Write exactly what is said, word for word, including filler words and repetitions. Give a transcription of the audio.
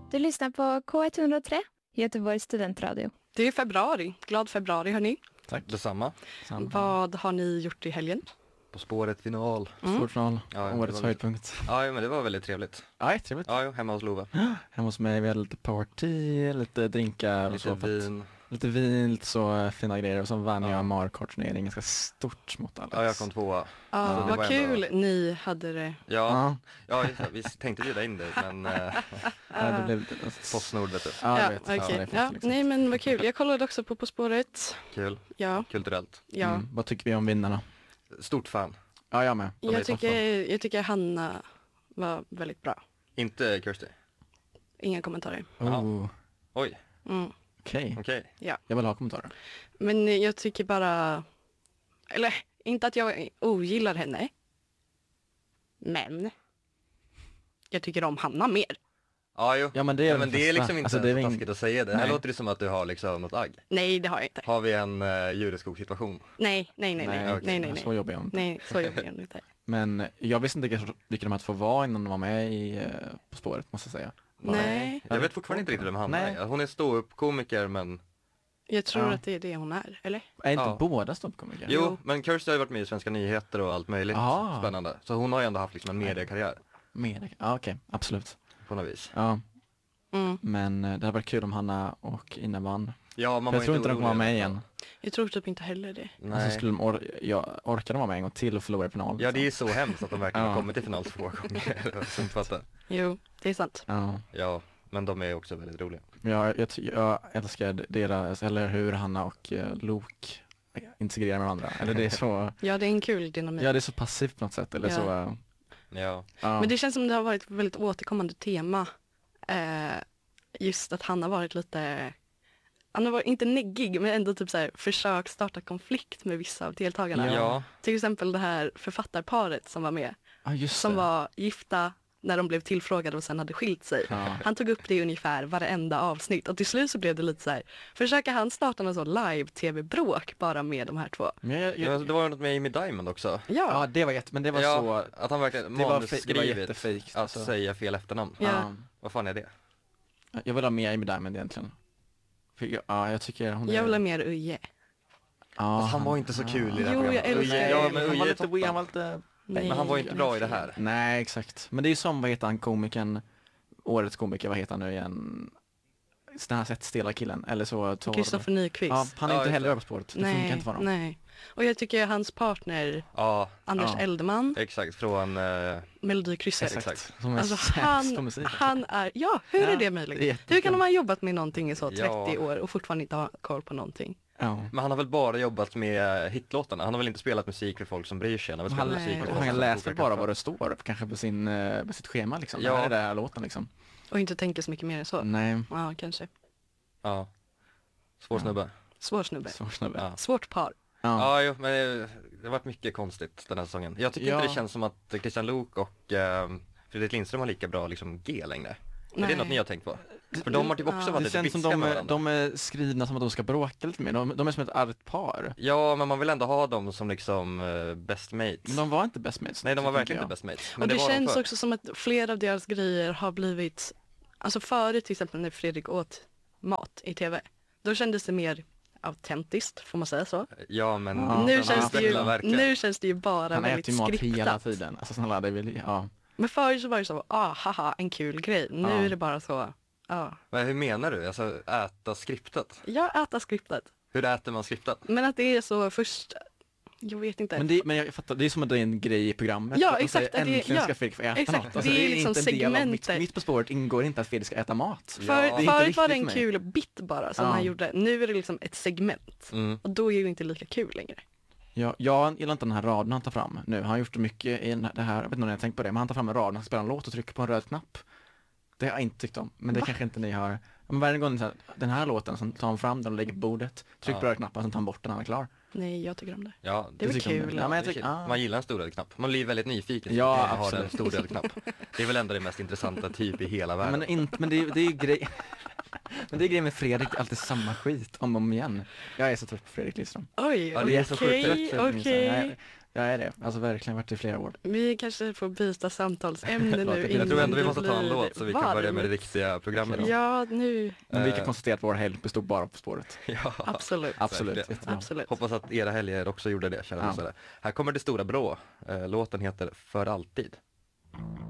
Du lyssnar på K ett noll tre, Göteborgs studentradio. Det är februari. Glad februari, hörni. Tack. Detsamma. Samma. Vad har ni gjort i helgen? På spåret final. Mm. Spåret final. Ja, Årets höjdpunkt. Ja, men det var väldigt trevligt. Ja, trevligt. Ja, hemma hos Lova. Hemma hos mig, vi hade lite party, lite drinkar och Lite så. för att- vin. Lite vin, lite så eh, fina grejer. Och så vann Ja. jag Markart-turnering, ganska stort mot Alex. Ja, jag kom tvåa. Ja, Så det vad var kul ändå- ni hade det. Ja, Ja, ja just det. Vi tänkte bjuda in dig, men eh, ja, det blev... Postnord vet du. Ja, Ja, jag vet. okej. Ja, det är fast, Ja, liksom. nej men vad kul. Jag kollade också på På spåret. Kul. Ja, Kulturellt. ja. Mm. Vad tycker vi om vinnarna? Stort fan. Ja, jag med. De är Jag, tycker, toppen. jag tycker Hanna var väldigt bra. Inte Kirsty. Inga kommentarer. Ja. Oh, Oj, Mm. okej. okej. Jag vill ha kommentarer. Men jag tycker bara... Eller, inte att jag ogillar henne. Men... Jag tycker om Hanna mer. Ja, jo. Ja, men det är, Ja, men det är bästa. liksom inte Alltså, det är så ing- taskigt att säga det. Här Nej. låter det som att du har liksom något agg. Nej, det har jag inte. Har vi en uh, Jureskog-situation? Nej, nej, nej, nej, Nej, nej, okej. nej, nej. Så jobbar jag inte. Nej, så jobbar jag inte. Men jag visste inte vilka, vilka de här två var innan de var med i eh, På spåret, måste jag säga. Nej, Jag vet fortfarande inte riktigt vem Hanna Nej. är. Hon är ståuppkomiker, men... jag tror Ja. att det är det hon är, eller? Är inte Ja. båda ståuppkomiker? Jo, Jo. men Kirsty har ju varit med i Svenska nyheter och allt möjligt Aha. spännande. Så hon har ju ändå haft liksom en mediekarriär Mer, ja, okej, absolut. på något vis. Ja, Mm. men eh, det hade varit kul om Hanna och Ina vann. Ja, man För var jag tror inte de orolig kommer vara med i alla igen. Jag tror typ inte heller det. fall. Alltså Nej. skulle de or- ja, orkar de vara med en gång till och förlora i final? Ja, det är ju liksom? så hemskt att de verkligen Ja. har kommit till final två gånger. Jag inte fattar. Jo, det är sant. Ja, Ja, men de är också väldigt roliga. jag, jag, ty- jag älskar deras, eller hur Hanna och eh, Luke integrerar med varandra. Eller det är så, Ja, det är en kul dynamik. ja det är så passivt på något sätt. Eller Ja. så, eh, Ja, ja. Men det känns som det har varit ett väldigt återkommande tema. Eh, just att han har varit lite... Han har varit inte neggig, men ändå typ så här, försökt starta konflikt med vissa av deltagarna. Ja. ja. Till exempel det här författarparet som var med. Ja, just Som det. var gifta när de blev tillfrågade och sen hade skilt sig. Ja. Han tog upp det i ungefär varenda avsnitt och till slut så blev det lite så här, försöker han starta någon sån live-tv-bråk bara med de här två? Men jag, ja, jag, det var ju något med Amy Diamond också. Ja, ja, det var jätte, men det var ja, så, att han verkligen det var, fe- det var manusskrivit jättefejkt. att Alltså. säga fel efternamn. Ja. Ja. Vad fan är det? Jag vill ha med Amy Diamond egentligen. För jag, ja, jag tycker hon är... jag vill ha mer Uje. Ja, Fast han var inte så kul i det här Jo, jag programmet. älskar Uje- det. Ja, Nej, men han, Uje var är lite, toppen. han var lite... Nej, Men han var inte bra i det här. Nej, exakt. Men det är ju som, vad heter han, komikern, årets komiker, vad heter han nu igen? Den här sett stela killen, eller så torr. Kristoffer Nyqvist. Ja, han är Ja, inte just heller det. över på spåret. Det funkar nej, inte för honom. nej. Och jag tycker hans partner Ja, Anders Ja. Eldeman, exakt. Från... eh, Melodikrysset. Exakt. Som är Alltså sämst på han, musik. han är, ja hur Ja, är det det är möjligt? jättekul. Hur kan de ha jobbat med någonting i så trettio Ja. år och fortfarande inte ha koll på någonting? Ja. Men han har väl bara jobbat med hitlåtarna? Han har väl inte spelat musik för folk som bryr sig? Han har väl Han, spelat Nej. musik för han folk kan som läsa kokar bara kaffe. vad det står, kanske på, sin, eh, på sitt schema liksom. Ja. Ja. Det är det här låten liksom. Och inte tänka så mycket mer än så. Nej, Ja, kanske. Ja. Svår Ja. snubbe. Svår snubbe. så snubbe. Ja. Svårt par. Ja. Ja, jo, men det, det har varit mycket konstigt den här säsongen. Jag tycker Ja. inte det känns som att Christian Luuk och eh, Fredrik Lindström har lika bra liksom G längre. Är det något ni har tänkt på? För de har typ också Ja. varit Det lite känns som bitska de, med är- varandra. de är skrivna som att de ska bråka lite mer. De, de är som ett argt par. Ja, men man vill ändå ha dem som liksom uh, best mates. Men de var inte best mates. Nej, de var tycker verkligen jag. inte best mates. Men Och det, var de känns förr. också som att flera av deras grejer har blivit, alltså förut till exempel när Fredrik åt mat i tv, då kändes det mer autentiskt, får man säga så? Ja, men Ja, nu, den känns det har ju, spelat verkligen. nu känns det ju bara Han väldigt äter ju mat skriptat. hela tiden. Alltså snälla, det vill, ja. Men förut så var det så, ah, haha, en kul grej. Nu Ja. är det bara så, ja, Men hur menar du? Alltså äta skriptat? jag äter skriptat. Hur äter man skriptat? Men att det är så först, jag vet inte. Men, det, men jag fattar, det är som att det är en grej i programmet. Ja, Att de exakt, säger, att det- äntligen ja, ska Fredrik få äta exakt, något. Alltså, det är liksom inte en del av mitt, segmentet. mitt På spåret ingår inte att Fredrik ska äta mat. För, Ja. Det är inte förut var det viktigt en för mig. kul bit bara som Ja. han gjorde. Nu är det liksom ett segment. Mm. Och då är det inte lika kul längre. Ja, jag gillar inte den här raden han tar fram nu. Han har gjort det mycket i den här- det här, jag vet inte om ni har tänkt på det, men han tar fram en rad, han spelar en låt och trycker på en röd knapp. Det har jag inte tyckt om, men det Va? kanske inte ni har. Ja, men varje gång så här, den här låten, så tar han fram den och lägger på bordet, trycker Ja. på röd knappen, sen tar han bort den när han är klar. Nej, jag tycker om det. Ja, Det är väl tycker jag om. kul. Ja, men jag det är tycker, kul. ah. Man gillar en stor röd knapp. Man blir väldigt nyfiken. Ja, så att man har absolut. en stor röd knapp. Det är väl ändå det mest intressanta typ i hela världen. Men, inte, men det, är- det är ju grej... Men det är grejen med Fredrik, det är alltid samma skit om och om igen. Jag är så trött på Fredrik Lindström. Oj, Ja, det är så okej, sjukt rätt, okej. Jag, Jag är det. Alltså verkligen varit i flera år. Vi kanske får byta samtalsämne Förlåt, nu. jag Jag tror ändå vi innan måste det ta en blir låt så vi kan börja med det varmt. riktiga programmet. Ja, nu. Men vi Eh. kan konstatera att vår helg bestod bara på spåret. Ja, Absolut. Absolut. verkligen. Jättebra. Absolut. Hoppas att era helger också gjorde det, kära Ja. lyssnare. Här kommer Det stora brå. Eh, Låten heter För alltid.